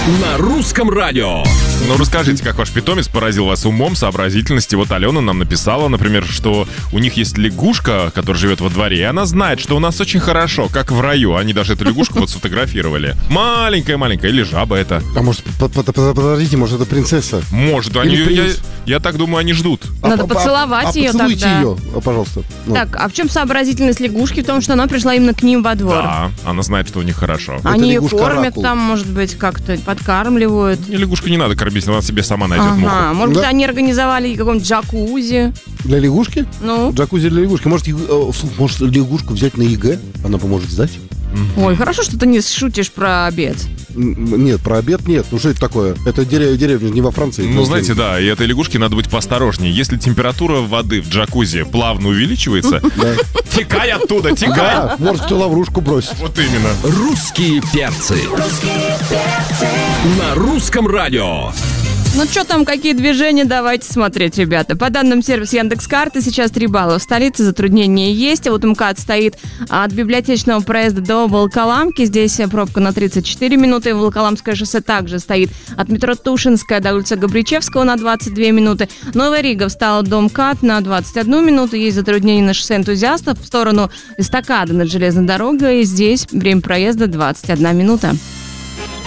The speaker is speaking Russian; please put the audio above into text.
на русском радио. Ну, расскажите, как ваш питомец поразил вас умом, сообразительностью. Вот Алена нам написала, например, что у них есть лягушка, которая живет во дворе, и она знает, что у нас очень хорошо, как в раю. Они даже эту лягушку вот сфотографировали. Маленькая-маленькая, или жаба это. А может, подождите, может, это принцесса? Может, они, я так думаю, они ждут. Надо поцеловать ее тогда. Поцелуйте ее, пожалуйста. Так, а в чем сообразительность лягушки? В том, что она пришла именно к ним во двор. Да, она знает, что у них хорошо. Они ее лягушка кормят оракул. там, может быть, как-то подкармливают. И лягушку не надо кормить, она себе сама найдет муху. Ага, может быть, Да. они организовали какой-нибудь джакузи. Для лягушки? Ну, Джакузи для лягушки. Может, лягушку взять на ЕГЭ? Она поможет сдать? ой, хорошо, что ты не шутишь про обед. Нет, про обед нет. Ну, что это такое? Это деревня не во Франции. Ну, знаете, да, и этой лягушке надо быть поосторожнее. Если температура воды в джакузи плавно увеличивается, текай оттуда, текай. Да, может, кто лаврушку бросит. Вот именно. Русские перцы. На русском радио. Ну что там, какие движения, давайте смотреть, ребята. По данным сервиса Яндекс.Карты, сейчас 3 балла в столице, затруднения есть. А вот МКАД стоит от Библиотечного проезда до Волоколамки. Здесь пробка на 34 минуты. Волоколамское шоссе также стоит от метро Тушинская до улицы Габричевского на 22 минуты. Новая Рига встала до МКАД на 21 минуту. Есть затруднения на шоссе Энтузиастов в сторону эстакады над железной дорогой. Здесь время проезда 21 минута.